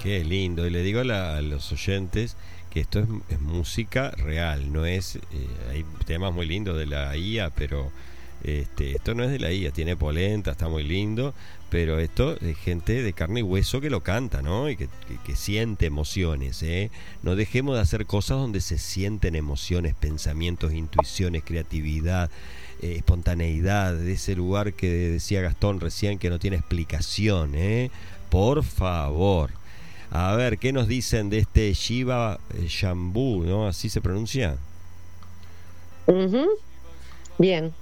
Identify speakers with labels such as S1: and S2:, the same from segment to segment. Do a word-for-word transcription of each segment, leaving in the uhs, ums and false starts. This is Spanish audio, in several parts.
S1: Qué lindo. Y le digo a, la- a los oyentes que esto es, es música real, no es... eh, hay temas muy lindos de la I A, pero este, esto no es de la I A, tiene polenta, está muy lindo, pero esto es gente de carne y hueso que lo canta, ¿no? Y que, que, que siente emociones, ¿eh? No dejemos de hacer cosas donde se sienten emociones, pensamientos, intuiciones, creatividad, eh, espontaneidad, de ese lugar que decía Gastón recién que no tiene explicación, ¿eh? Por favor. A ver, ¿qué nos dicen de este Shiva eh, Shambhu, ¿no? ¿Así se pronuncia?
S2: Ujú. Bien.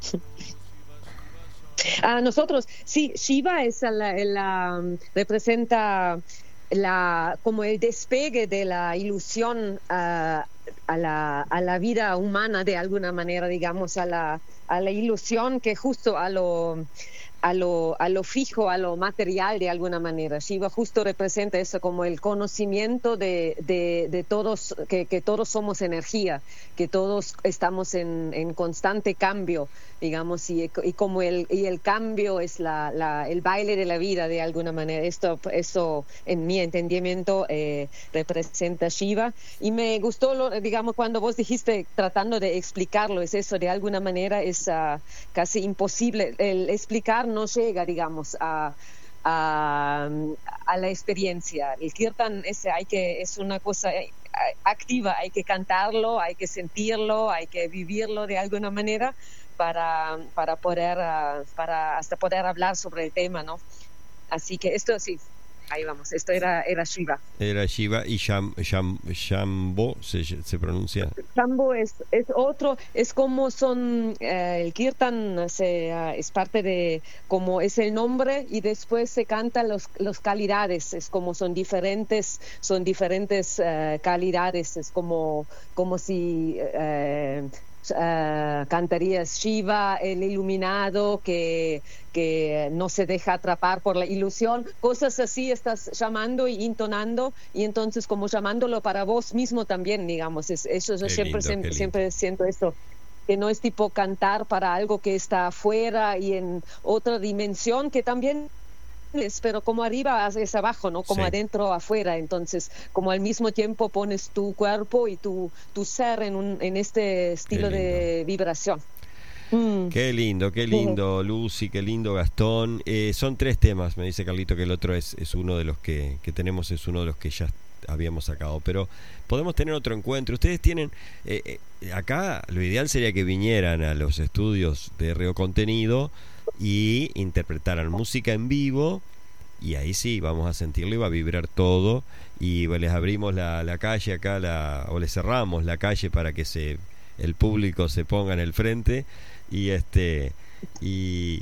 S2: A nosotros, sí, Shiva es la, la, mm, representa la, como el despegue de la ilusión ah, a, la, a la vida humana de alguna manera, digamos, a la, a la ilusión que justo a lo, a lo, a lo fijo, a lo material de alguna manera. Shiva justo representa eso como el conocimiento de, de, de todos, que, que todos somos energía, que todos estamos en, en constante cambio, digamos, y, y como el, y el cambio es la, la, el baile de la vida de alguna manera. Esto, eso en mi entendimiento eh, representa Shiva. Y me gustó, lo, digamos, cuando vos dijiste tratando de explicarlo, es eso, de alguna manera es uh, casi imposible. El explicar no llega, digamos, a... A, a la experiencia. El kirtan es, hay que, es una cosa activa, hay que cantarlo, hay que sentirlo, hay que vivirlo de alguna manera para, para poder, uh, para hasta poder hablar sobre el tema, ¿no? Así que esto sí, ahí vamos, esto era, era Shiva.
S1: Era Shiva y Sham, Sham, Shambho se, se pronuncia.
S2: Shambho es, es otro, es como son, eh, el kirtan se, uh, es parte de, como es el nombre y después se cantan los, los calidades, es como son diferentes, son diferentes uh, calidades, es como, como si... Uh, Uh, cantarías Shiva, el iluminado que, que no se deja atrapar por la ilusión, cosas así estás llamando y intonando y entonces como llamándolo para vos mismo también, digamos, es, eso yo
S1: Qué
S2: siempre,
S1: lindo, qué
S2: siempre,
S1: lindo.
S2: siempre siento eso, que no es tipo cantar para algo que está afuera y en otra dimensión que también es, pero como arriba es abajo, ¿no? Como
S1: Sí.
S2: adentro afuera. Entonces, como al mismo tiempo pones tu cuerpo y tu, tu ser en, un, en este estilo de vibración. Mm.
S1: Qué lindo, qué lindo, Lucy, qué lindo, Gastón. Eh, son tres temas, me dice Carlito que el otro es, es uno de los que, que tenemos, es uno de los que ya habíamos sacado, pero podemos tener otro encuentro. Ustedes tienen, eh, eh, acá lo ideal sería que vinieran a los estudios de Reo Contenido y interpretaran música en vivo, y ahí sí, vamos a sentirlo y va a vibrar todo, y bueno, les abrimos la, la calle acá, la, o les cerramos la calle para que se el público se ponga en el frente, y este y,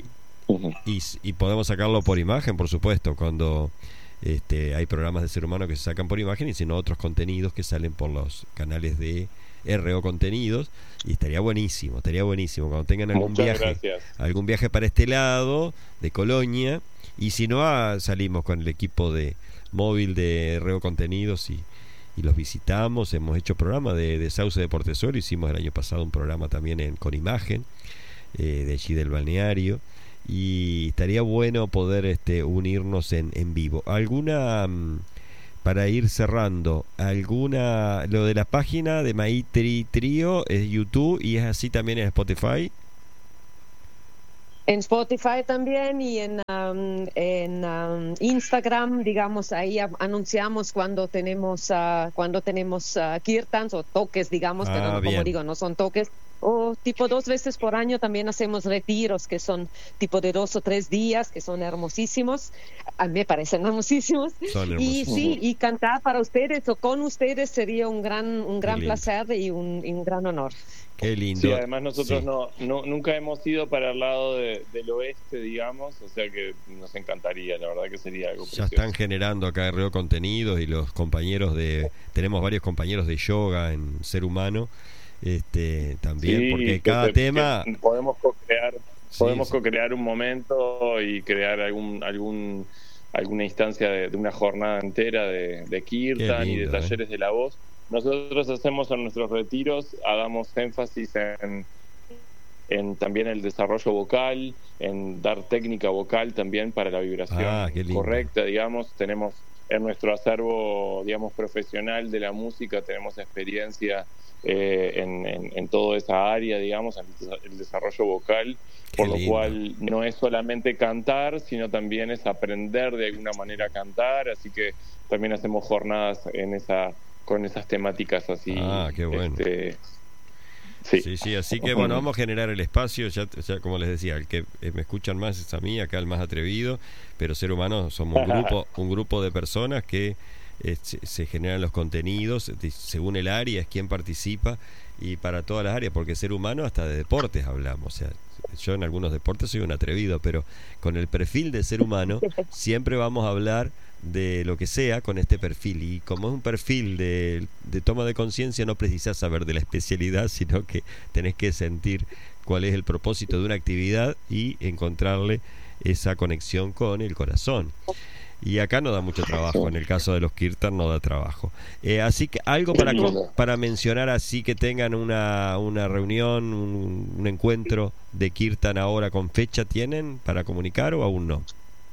S1: y, y podemos sacarlo por imagen, por supuesto, cuando este hay programas de Ser Humano que se sacan por imagen, y sino otros contenidos que salen por los canales de R O Contenidos, y estaría buenísimo, estaría buenísimo cuando tengan algún
S3: Muchas
S1: viaje,
S3: gracias.
S1: algún viaje para este lado de Colonia, y si no ah, salimos con el equipo de móvil de R O Contenidos y y los visitamos. Hemos hecho programa de, de Sauce de Portezuelo, hicimos el año pasado un programa también en, con imagen eh, de allí del balneario, y estaría bueno poder este, unirnos en, en vivo. ¿Alguna, mm, para ir cerrando, alguna, lo de la página de Maitri Trío es YouTube y es así también en Spotify?
S2: En Spotify también y en, um, en um, Instagram, digamos, ahí a- anunciamos cuando tenemos uh, cuando tenemos uh, kirtans o toques, digamos,
S1: Ah,
S2: pero no, como
S1: bien.
S2: digo, no son toques. O tipo dos veces por año también hacemos retiros que son tipo de dos o tres días, que son hermosísimos. A mí me parecen hermosísimos.
S1: Son
S2: Y
S1: hermosos.
S2: sí, y cantar para ustedes o con ustedes sería un gran, un gran
S1: lindo.
S2: placer y un, y un gran honor.
S1: Qué lindo.
S3: Sí, además nosotros
S1: Sí.
S3: no, no nunca hemos ido para el lado de, del oeste, digamos, o sea que nos encantaría, la verdad que sería algo
S1: Ya
S3: precioso.
S1: están generando acá Reo Contenidos, y los compañeros de, tenemos varios compañeros de yoga en Ser Humano, este también,
S3: Sí,
S1: porque
S3: que-
S1: cada
S3: que-
S1: tema
S3: que podemos co-crear,
S1: Sí,
S3: podemos
S1: sí.
S3: co-crear un momento y crear algún algún alguna instancia de, de una jornada entera de, de kirtan y de
S1: lindo, ¿eh?
S3: talleres de la voz. Nosotros hacemos en nuestros retiros, hagamos énfasis en, en también el desarrollo vocal, en dar técnica vocal también para la vibración
S1: Ah, qué lindo.
S3: correcta, digamos. Tenemos en nuestro acervo, digamos, profesional de la música tenemos experiencia eh, en, en, en toda esa área, digamos, en el desarrollo vocal,
S1: Qué
S3: por lo
S1: lindo.
S3: cual no es solamente cantar, sino también es aprender de alguna manera a cantar, así que también hacemos jornadas en esa con esas temáticas así.
S1: Ah, qué bueno.
S3: Este,
S1: Sí. sí, sí, así que bueno, vamos a generar el espacio, ya, ya como les decía, el que eh, me escuchan más es a mí, acá el más atrevido, pero Ser Humano somos un grupo, un grupo de personas que eh, se, se generan los contenidos, de, según el área, es quien participa, y para todas las áreas, porque Ser Humano hasta de deportes hablamos, o sea, yo en algunos deportes soy un atrevido, pero con el perfil de Ser Humano siempre vamos a hablar de lo que sea con este perfil, y como es un perfil de, de toma de conciencia, no precisás saber de la especialidad, sino que tenés que sentir cuál es el propósito de una actividad y encontrarle esa conexión con el corazón. Y acá no da mucho trabajo, en el caso de los Kirtan no da trabajo. Eh, así que algo para, para mencionar, así que tengan una, una reunión, un, un encuentro de Kirtan ahora con fecha, ¿tienen para comunicar o aún no?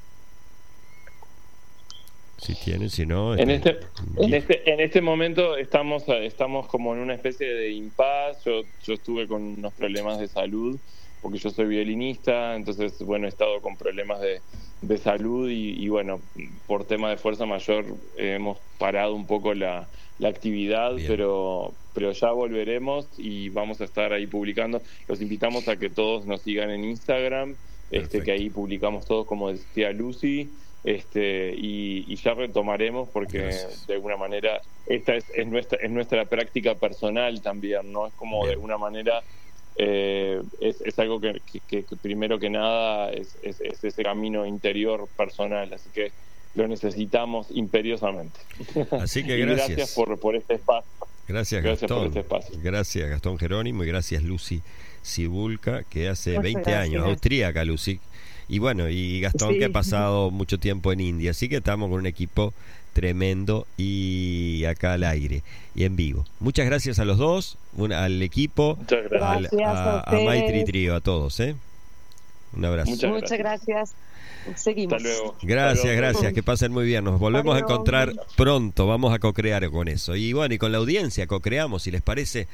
S1: Si tienen, si no...
S3: En este, en este en este momento estamos estamos como en una especie de impasse. Yo, yo estuve con unos problemas de salud, porque yo soy violinista, entonces, bueno, he estado con problemas de, de salud y, y, bueno, por tema de fuerza mayor eh, hemos parado un poco la, la actividad, Bien. pero pero ya volveremos y vamos a estar ahí publicando. Los invitamos a que todos nos sigan en Instagram, este que ahí publicamos todos, como decía Lucy. Este, y, y ya retomaremos porque Gracias. de alguna manera esta es, es nuestra es nuestra práctica personal también, ¿no? Es como Bien. de alguna manera eh, es, es algo que, que, que primero que nada es, es, es ese camino interior personal, así que lo necesitamos imperiosamente.
S1: Así que
S3: y
S1: gracias.
S3: gracias por, por este espacio.
S1: Gracias,
S3: gracias
S1: Gastón.
S3: por este espacio.
S1: Gracias, Gastón Jerónimo, y gracias, Lucy Cibulca, que hace
S2: Muchas
S1: veinte
S2: gracias.
S1: años, austríaca, Lucy. Y bueno, y Gastón sí. que ha pasado mucho tiempo en India, así que estamos con un equipo tremendo y acá al aire y en vivo. Muchas gracias a los dos, una, al equipo, al, a, a Maitri Trio, a todos, ¿eh? Un abrazo.
S2: Muchas gracias. Muchas gracias. Seguimos.
S3: Hasta luego.
S1: Gracias,
S3: Hasta luego.
S1: gracias, que pasen muy bien. Nos volvemos
S2: Adiós.
S1: a encontrar pronto, vamos a co-crear con eso. Y bueno, y con la audiencia co-creamos, si les parece,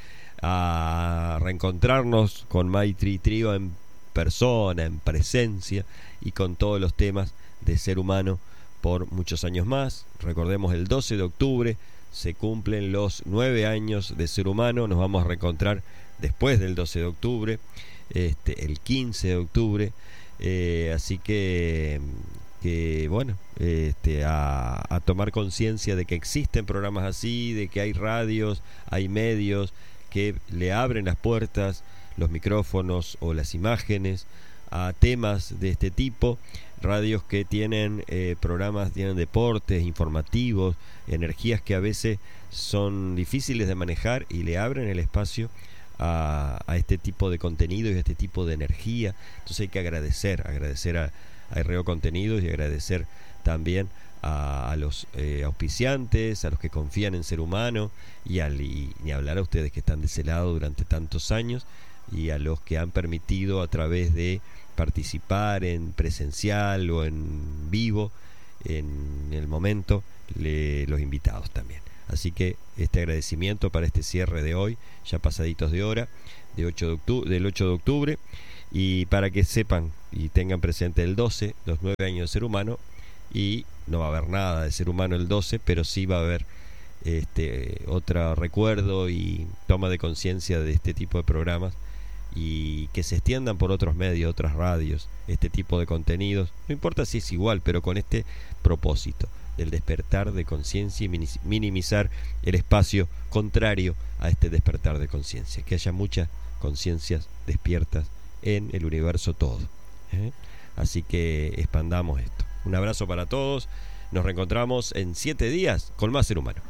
S1: a reencontrarnos con Maitri Trio en persona, en presencia y con todos los temas de Ser Humano por muchos años más. Recordemos, el doce de octubre se cumplen los nueve años de Ser Humano. Nos vamos a reencontrar después del doce de octubre, este, el quince de octubre, eh, así que que bueno, este, a, a tomar conciencia de que existen programas así, de que hay radios, hay medios que le abren las puertas, los micrófonos o las imágenes a temas de este tipo, radios que tienen eh, programas, tienen deportes, informativos, energías que a veces son difíciles de manejar y le abren el espacio a, a este tipo de contenido y a este tipo de energía. Entonces hay que agradecer, agradecer a, a R O Contenidos y agradecer también a, a los eh, auspiciantes, a los que confían en Ser Humano y, al, y ni hablar a ustedes que están de ese lado durante tantos años, y a los que han permitido a través de participar en presencial o en vivo en el momento, le, los invitados también. Así que este agradecimiento para este cierre de hoy, ya pasaditos de hora, de ocho de octubre, del ocho de octubre, y para que sepan y tengan presente el doce, los nueve años de Ser Humano, y no va a haber nada de Ser Humano el doce, pero sí va a haber este otro recuerdo y toma de conciencia de este tipo de programas, y que se extiendan por otros medios, otras radios, este tipo de contenidos, no importa si es igual, pero con este propósito del despertar de conciencia y minimizar el espacio contrario a este despertar de conciencia, que haya muchas conciencias despiertas en el universo todo, ¿eh? Así que expandamos esto. Un abrazo para todos, nos reencontramos en siete días con más Ser Humano.